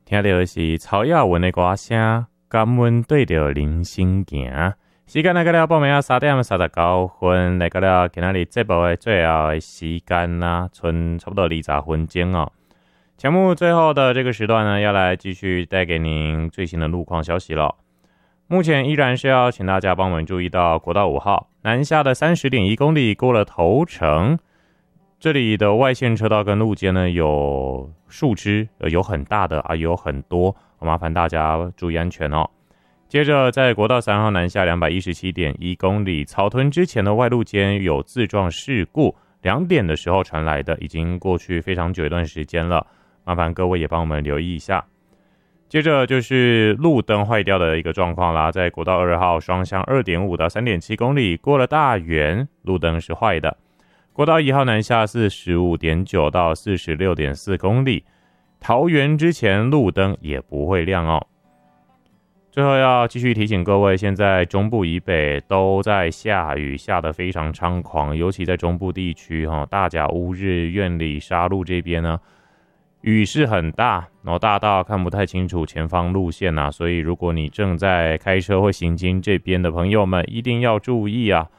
听到的是曹雅文的歌声，感恩对着人生行。时间来到了报名3点39分，来到了今日节目的最后的时间啦，剩差不多20分钟哦。节目最后的这个时段呢，要来继续带给您最新的路况消息了。目前依然是要请大家帮我们注意到国道5号南下的30.1公里过了头城，这里的外线车道跟路肩呢有树枝，有很大的啊，有很多，麻烦大家注意安全哦。接着在国道3号南下217.1公里草屯之前的外路间有自撞事故，2点的时候传来的，已经过去非常久一段时间了，麻烦各位也帮我们留意一下。接着就是路灯坏掉的一个状况啦，在国道2号双向2.5到3.7公里过了大园，路灯是坏的。国道1号南下45.9到46.4公里，桃园之前路灯也不会亮哦。最后要继续提醒各位，现在中部以北都在下雨，下得非常猖狂，尤其在中部地区大甲乌日、苑里、沙鹿这边呢，雨是很大，然后大到看不太清楚前方路线啊，所以如果你正在开车或行经这边的朋友们，一定要注意啊。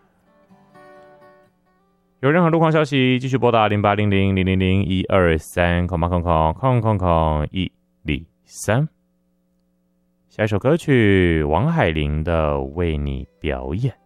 有任何路况消息，继续拨打08000001230800123。下一首歌曲，王海玲的《为你表演》。